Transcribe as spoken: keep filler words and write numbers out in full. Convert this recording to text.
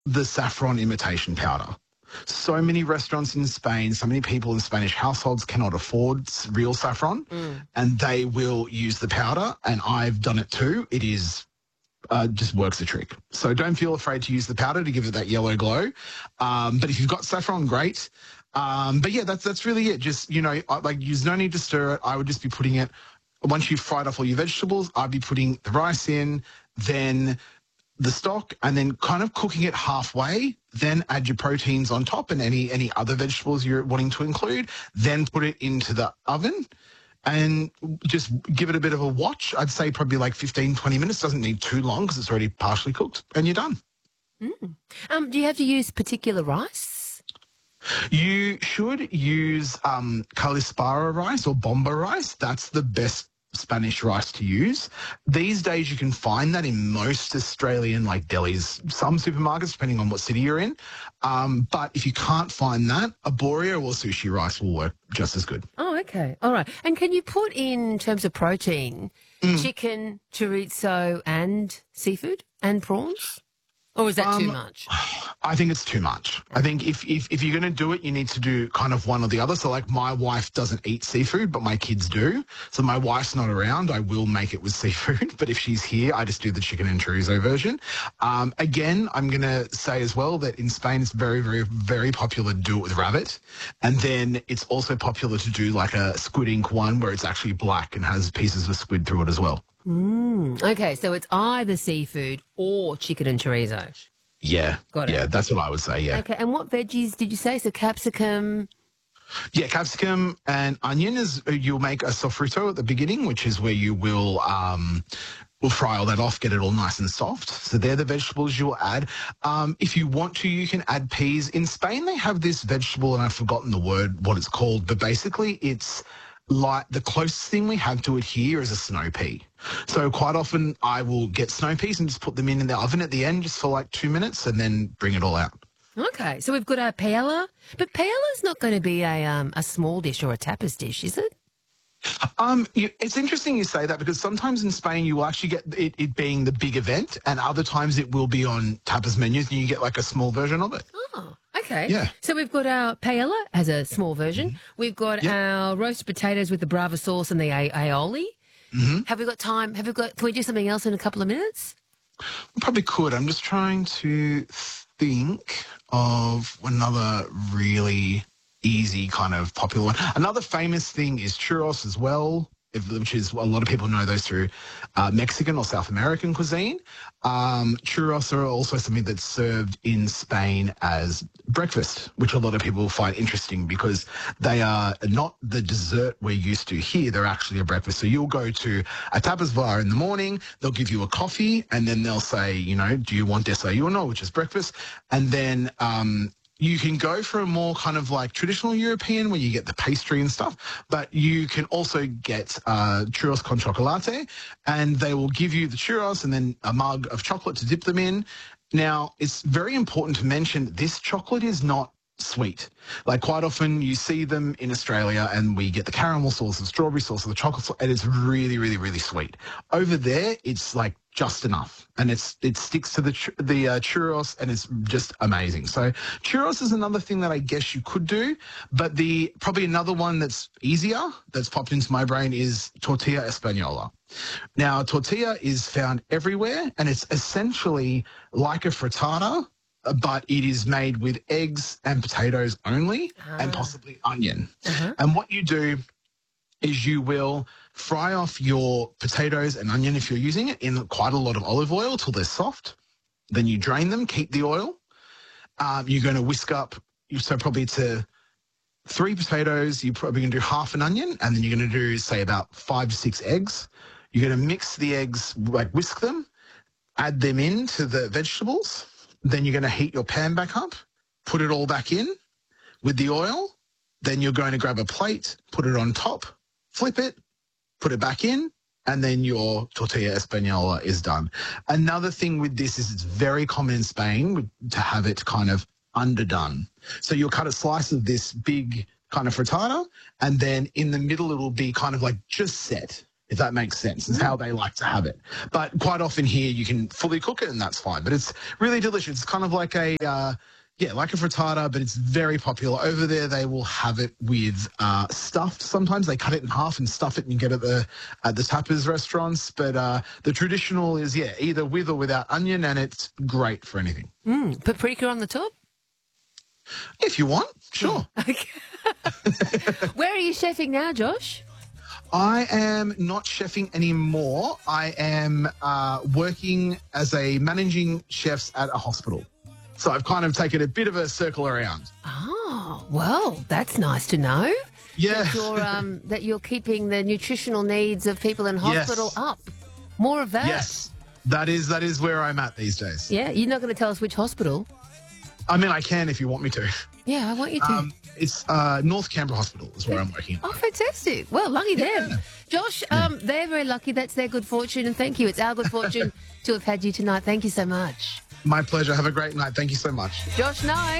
the saffron imitation powder. So many restaurants in Spain, so many people in Spanish households cannot afford real saffron, mm. and they will use the powder, and I've done it too. It is uh, just works the trick. So don't feel afraid to use the powder to give it that yellow glow. Um, but if you've got saffron, great. Um, but yeah, that's that's really it. Just, you know, like there's no need to stir it. I would just be putting it, once you've fried off all your vegetables, I'd be putting the rice in, then the stock, and then kind of cooking it halfway, then add your proteins on top and any any other vegetables you're wanting to include, then put it into the oven and just give it a bit of a watch. I'd say probably like fifteen, twenty minutes. Doesn't need too long because it's already partially cooked, and you're done. Mm. Um, do you have to use particular rice? You should use um, Calispara rice or bomba rice. That's the best Spanish rice to use. These days you can find that in most Australian like delis, some supermarkets, depending on what city you're in. Um, but if you can't find that, arborio or sushi rice will work just as good. Oh, okay. All right. And can you put in terms of protein, mm. chicken, chorizo and seafood and prawns? Or is that um, too much? I think it's too much. I think if, if, if you're going to do it, you need to do kind of one or the other. So like my wife doesn't eat seafood, but my kids do. So my wife's not around, I will make it with seafood. But if she's here, I just do the chicken and chorizo version. Um, again, I'm going to say as well that in Spain, it's very, very, very popular to do it with rabbit. And then it's also popular to do like a squid ink one where it's actually black and has pieces of squid through it as well. Mm, okay, so it's either seafood or chicken and chorizo. Yeah, Got it. Yeah, that's what I would say, yeah. Okay, and what veggies did you say? So capsicum? Yeah, capsicum and onion is, you'll make a sofrito at the beginning, which is where you will um, will fry all that off, get it all nice and soft. So they're the vegetables you'll add. Um, if you want to, you can add peas. In Spain, they have this vegetable, and I've forgotten the word, what it's called, but basically it's like the closest thing we have to it here is a snow pea. So quite often I will get snow peas and just put them in in the oven at the end just for like two minutes and then bring it all out. Okay, so we've got a paella, but paella's not going to be a um, a small dish or a tapas dish, is it? Um, you, it's interesting you say that because sometimes in Spain you will actually get it, it being the big event, and other times it will be on tapas menus and you get like a small version of it. Oh, okay. Yeah. So we've got our paella as a small version. Mm-hmm. We've got yep. our roasted potatoes with the Brava sauce and the a- aioli. Mm-hmm. Have we got time? Have we got? Can we do something else in a couple of minutes? We probably could. I'm just trying to think of another really easy kind of popular one. Another famous thing is churros as well, if, which is a lot of people know those through uh, Mexican or South American cuisine. Um, churros are also something that's served in Spain as breakfast, which a lot of people find interesting because they are not the dessert we're used to here. They're actually a breakfast. So you'll go to a tapas bar in the morning, they'll give you a coffee, and then they'll say, you know, do you want desayuno, which is breakfast? And then um, you can go for a more kind of like traditional European where you get the pastry and stuff, but you can also get uh, churros con chocolate, and they will give you the churros and then a mug of chocolate to dip them in. Now, it's very important to mention this chocolate is not sweet. Like quite often you see them in Australia and we get the caramel sauce, the strawberry sauce, or the chocolate sauce, and it's really, really, really sweet. Over there, it's like just enough, and it's it sticks to the ch- the uh, churros, and it's just amazing. So churros is another thing that I guess you could do, but the probably another one that's easier that's popped into my brain is tortilla española. Now, tortilla is found everywhere, and it's essentially like a frittata, but it is made with eggs and potatoes only, ah. and possibly onion. Uh-huh. And what you do is you will fry off your potatoes and onion, if you're using it, in quite a lot of olive oil till they're soft. Then you drain them, keep the oil. Um, you're going to whisk up, so probably to three potatoes, you're probably going to do half an onion, and then you're going to do, say, about five to six eggs. You're going to mix the eggs, like whisk them, add them into the vegetables. Then you're going to heat your pan back up, put it all back in with the oil. Then you're going to grab a plate, put it on top, flip it, put it back in, and then your tortilla española is done. Another thing with this is it's very common in Spain to have it kind of underdone. So you'll cut a slice of this big kind of frittata, and then in the middle it will be kind of like just set. if that makes sense. It's how they like to have it. But quite often here you can fully cook it and that's fine. But it's really delicious. It's kind of like a, uh, yeah, like a frittata, but it's very popular. Over there they will have it with uh, stuffed sometimes. They cut it in half and stuff it and you get it at the, at the tapas restaurants. But uh, the traditional is, yeah, either with or without onion, and it's great for anything. Mm, paprika on the top? If you want, sure. Okay. Where are you chefing now, Josh? I am not chefing anymore. I am uh, working as a managing chef at a hospital. So I've kind of taken a bit of a circle around. Oh, well, that's nice to know. Yeah. That you're, um, that you're keeping the nutritional needs of people in hospital Yes. up. More of that. Yes, that is that is where I'm at these days. Yeah, you're not going to tell us which hospital. I mean, I can if you want me to. Yeah, I want you to. Um, it's uh, North Canberra Hospital is where I'm working. Oh, fantastic. Well, lucky them. Josh, um, they're very lucky. That's their good fortune. And thank you. It's our good fortune to have had you tonight. Thank you so much. My pleasure. Have a great night. Thank you so much. Josh Nye.